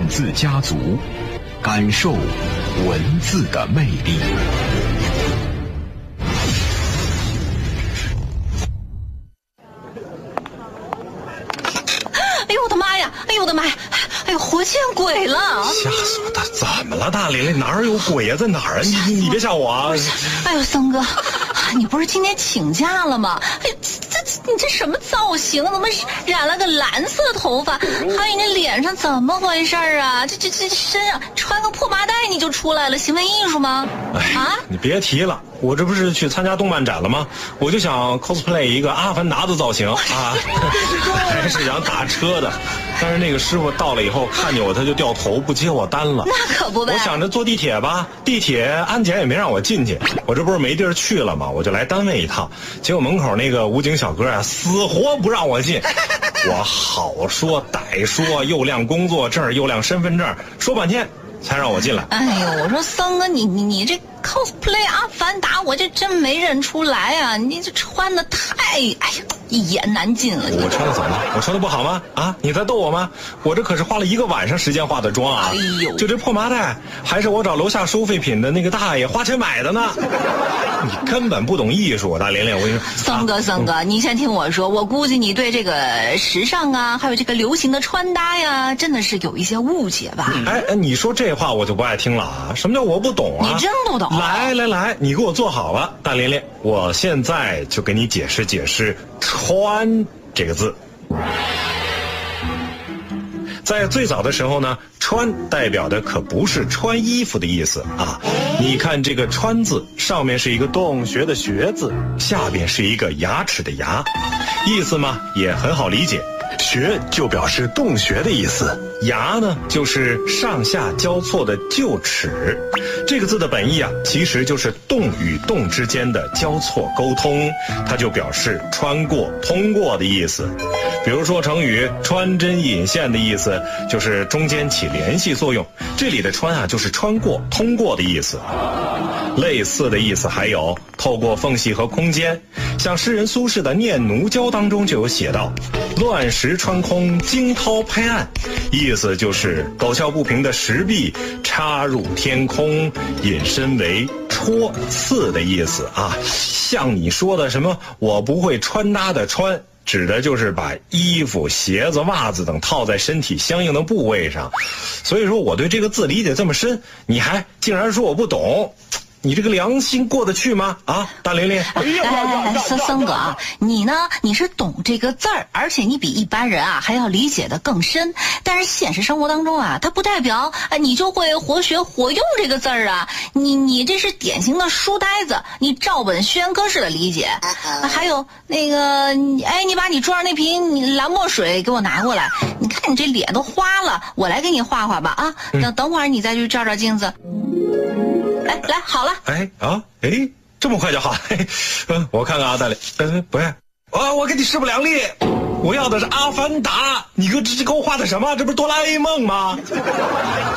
字家族，感受文字的魅力。 哎呦我的妈呀！哎呦我的妈呀！哎呦，活见鬼了！ 吓死我了！怎么了，大玲玲？哪儿有鬼呀？在哪儿啊？你别吓我啊！ 哎呦，森哥，你不是今天请假了吗？哎，你这什么造型？怎么染了个蓝色头发？还有你这脸上怎么回事啊？这身上穿个破麻袋你就出来了，行为艺术吗？啊！ 你别提了，我这不是去参加动漫展了吗？我就想 cosplay 一个阿凡达的造型啊，还是想打车的，但是那个师傅到了以后看见我他就掉头不接我单了。 那可不呗。 我想着坐地铁吧，地铁安检也没让我进去，我这不是没地儿去了吗？我就来单位一趟，结果门口那个武警小哥啊，死活不让我进。我好说歹说，又亮工作证又亮身份证，说半天才让我进来。 哎呦，我说森哥，你这 cosplay 阿凡达，我这真没认出来啊！你这穿的太，哎呀，一言难尽了。 我穿的怎么了？我穿的不好吗？啊，你在逗我吗？我这可是花了1个晚上时间化的妆啊！ 哎呦， 就这破麻袋，还是我找楼下收废品的那个大爷花钱买的呢。你根本不懂艺术，大玲玲，我跟你说。 森哥，你先听我说，我估计你对这个时尚啊，还有这个流行的穿搭呀，真的是有一些误解吧？ 哎，你说这话我就不爱听了啊！什么叫我不懂啊？ 你真不懂。 来，你给我坐好了，大玲玲，我现在就给你解释解释“穿”这个字。在最早的时候呢，穿代表的可不是穿衣服的意思啊。你看这个穿字，上面是一个洞穴的穴字，下边是一个牙齿的牙，意思嘛也很好理解。穴就表示洞穴的意思，牙呢就是上下交错的臼齿。这个字的本意啊，其实就是动与动之间的交错沟通，它就表示穿过、通过的意思。比如说成语穿针引线的意思，就是中间起联系作用，这里的穿啊就是穿过、通过的意思。类似的意思还有透过缝隙和空间，像诗人苏轼的《念奴娇》当中就有写到乱石穿空，惊涛拍岸，意思就是陡峭不平的石壁插入天空，引申为戳刺的意思啊。像你说的什么我不会穿搭的穿，指的就是把衣服、鞋子、袜子等套在身体相应的部位上。所以说我对这个字理解这么深，你还竟然说我不懂，你这个良心过得去吗？啊，大玲玲， 森哥啊，你呢？你是懂这个字儿，而且你比一般人啊还要理解的更深。但是现实生活当中啊，它不代表你就会活学活用这个字儿啊。你这是典型的书呆子，你照本宣科式的理解。还有那个，哎，你把你桌上那瓶蓝墨水给我拿过来，你看你这脸都花了，我来给你画画吧啊。等会儿你再去照照镜子。来，好了。 这么快就好？我看看啊，大玲，不是，我给你势不两立，我要的是阿凡达，你给我画的什么？这不是哆啦 A 梦吗？